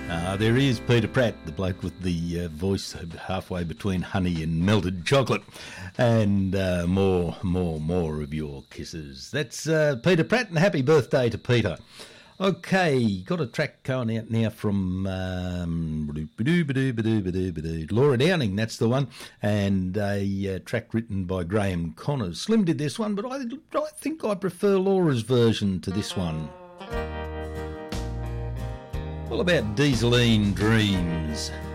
There is Peter Pratt, the bloke with the voice halfway between honey and melted chocolate. And more of your kisses. That's Peter Pratt, and happy birthday to Peter. Okay, got a track going out now from Laura Downing, that's the one, and a track written by Graham Connors. Slim did this one, but I think I prefer Laura's version to this one. All about Dieseline Dreams.